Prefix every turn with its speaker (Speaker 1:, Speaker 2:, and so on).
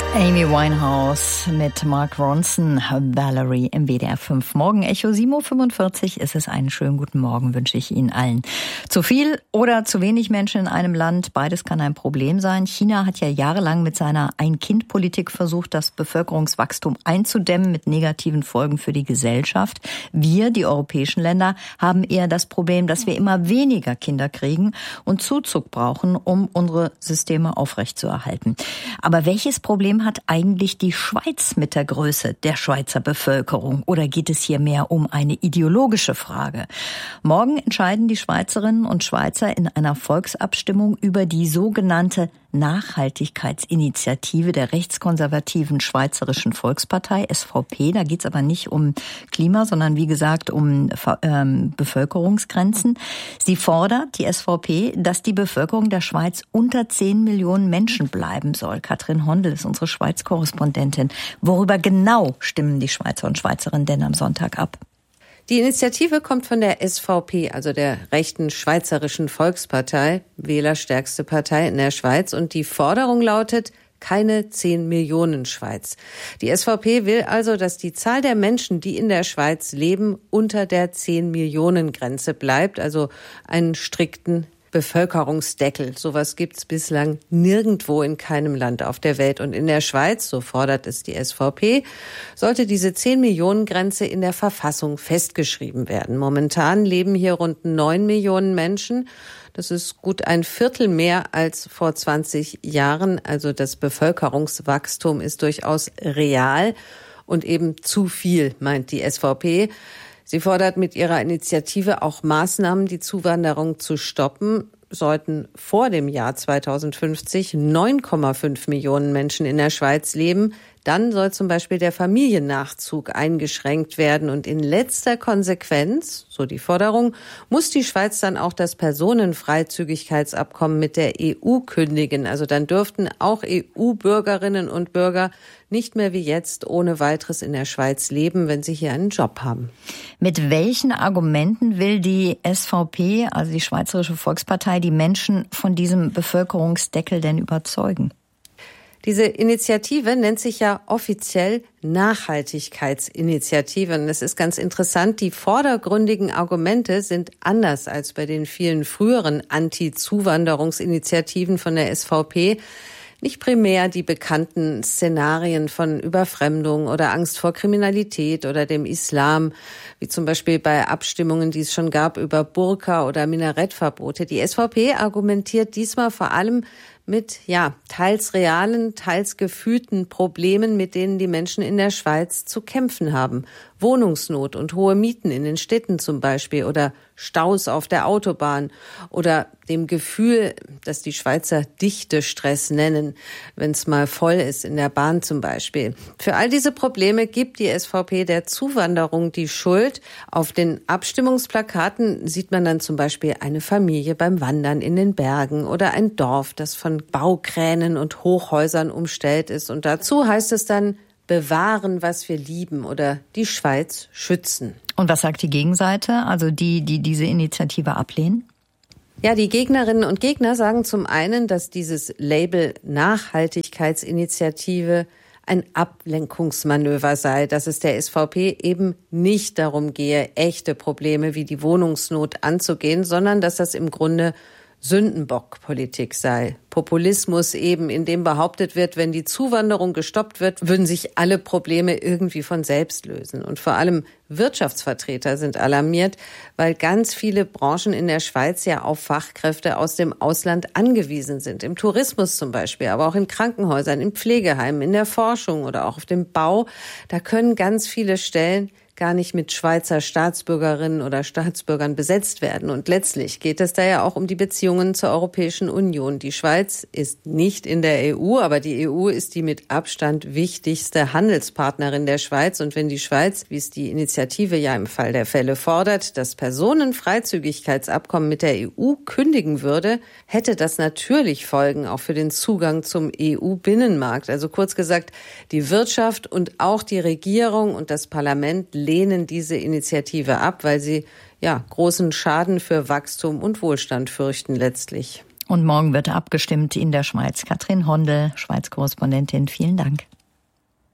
Speaker 1: Amy Winehouse mit Mark Ronson, Valerie im WDR 5 Morgen-Echo. 7.45 Uhr ist es. Einen schönen guten Morgen wünsche ich Ihnen allen. Zu viel oder zu wenig Menschen in einem Land, beides kann ein Problem sein. China hat ja jahrelang mit seiner Ein-Kind-Politik versucht, das Bevölkerungswachstum einzudämmen mit negativen Folgen für die Gesellschaft. Wir, die europäischen Länder, haben eher das Problem, dass wir immer weniger Kinder kriegen und Zuzug brauchen, um unsere Systeme aufrechtzuerhalten. Aber welches Problem hat eigentlich die Schweiz mit der Größe der Schweizer Bevölkerung? Oder geht es hier mehr um eine ideologische Frage? Morgen entscheiden die Schweizerinnen und Schweizer in einer Volksabstimmung über die sogenannte Nachhaltigkeitsinitiative der rechtskonservativen Schweizerischen Volkspartei, SVP. Da geht es aber nicht um Klima, sondern wie gesagt um Bevölkerungsgrenzen. Sie fordert, die SVP, dass die Bevölkerung der Schweiz unter 10 Millionen Menschen bleiben soll. Katrin Hondel ist unsere Schweiz-Korrespondentin. Worüber genau stimmen die Schweizer und Schweizerinnen denn am Sonntag ab?
Speaker 2: Die Initiative kommt von der SVP, also der rechten Schweizerischen Volkspartei, wählerstärkste Partei in der Schweiz. Und die Forderung lautet: keine 10 Millionen Schweiz. Die SVP will also, dass die Zahl der Menschen, die in der Schweiz leben, unter der 10 Millionen Grenze bleibt, also einen strikten Bevölkerungsdeckel. Sowas gibt's bislang nirgendwo in keinem Land auf der Welt. Und in der Schweiz, so fordert es die SVP, sollte diese 10-Millionen-Grenze in der Verfassung festgeschrieben werden. Momentan leben hier rund 9 Millionen Menschen. Das ist gut ein Viertel mehr als vor 20 Jahren. Also das Bevölkerungswachstum ist durchaus real und eben zu viel, meint die SVP. Sie fordert mit ihrer Initiative auch Maßnahmen, die Zuwanderung zu stoppen. Sollten vor dem Jahr 2050 9,5 Millionen Menschen in der Schweiz leben, dann soll zum Beispiel der Familiennachzug eingeschränkt werden. Und in letzter Konsequenz, so die Forderung, muss die Schweiz dann auch das Personenfreizügigkeitsabkommen mit der EU kündigen. Also dann dürften auch EU-Bürgerinnen und Bürger nicht mehr wie jetzt ohne weiteres in der Schweiz leben, wenn sie hier einen Job haben.
Speaker 1: Mit welchen Argumenten will die SVP, also die Schweizerische Volkspartei, die Menschen von diesem Bevölkerungsdeckel denn überzeugen?
Speaker 2: Diese Initiative nennt sich ja offiziell Nachhaltigkeitsinitiative. Und es ist ganz interessant, die vordergründigen Argumente sind anders als bei den vielen früheren Anti-Zuwanderungsinitiativen von der SVP. Nicht primär die bekannten Szenarien von Überfremdung oder Angst vor Kriminalität oder dem Islam, wie zum Beispiel bei Abstimmungen, die es schon gab über Burka- oder Minarettverbote. Die SVP argumentiert diesmal vor allem mit, teils realen, teils gefühlten Problemen, mit denen die Menschen in der Schweiz zu kämpfen haben. Wohnungsnot und hohe Mieten in den Städten zum Beispiel oder Staus auf der Autobahn oder dem Gefühl, das die Schweizer Dichtestress nennen, wenn es mal voll ist in der Bahn zum Beispiel. Für all diese Probleme gibt die SVP der Zuwanderung die Schuld. Auf den Abstimmungsplakaten sieht man dann zum Beispiel eine Familie beim Wandern in den Bergen oder ein Dorf, das von Baukränen und Hochhäusern umstellt ist. Und dazu heißt es dann: bewahren, was wir lieben oder die Schweiz schützen.
Speaker 1: Und was sagt die Gegenseite, also die diese Initiative ablehnen?
Speaker 2: Ja, die Gegnerinnen und Gegner sagen zum einen, dass dieses Label Nachhaltigkeitsinitiative ein Ablenkungsmanöver sei, dass es der SVP eben nicht darum gehe, echte Probleme wie die Wohnungsnot anzugehen, sondern dass das im Grunde Sündenbockpolitik sei. Populismus eben, in dem behauptet wird, wenn die Zuwanderung gestoppt wird, würden sich alle Probleme irgendwie von selbst lösen. Und vor allem Wirtschaftsvertreter sind alarmiert, weil ganz viele Branchen in der Schweiz ja auf Fachkräfte aus dem Ausland angewiesen sind. Im Tourismus zum Beispiel, aber auch in Krankenhäusern, in Pflegeheimen, in der Forschung oder auch auf dem Bau. Da können ganz viele Stellen gar nicht mit Schweizer Staatsbürgerinnen oder Staatsbürgern besetzt werden. Und letztlich geht es da ja auch um die Beziehungen zur Europäischen Union. Die Schweiz ist nicht in der EU, aber die EU ist die mit Abstand wichtigste Handelspartnerin der Schweiz. Und wenn die Schweiz, wie es die Initiative ja im Fall der Fälle fordert, das Personenfreizügigkeitsabkommen mit der EU kündigen würde, hätte das natürlich Folgen auch für den Zugang zum EU-Binnenmarkt. Also kurz gesagt, die Wirtschaft und auch die Regierung und das Parlament lehnen diese Initiative ab, weil sie großen Schaden für Wachstum und Wohlstand fürchten letztlich.
Speaker 1: Und morgen wird abgestimmt in der Schweiz. Katrin Hondel, Schweiz-Korrespondentin, vielen Dank.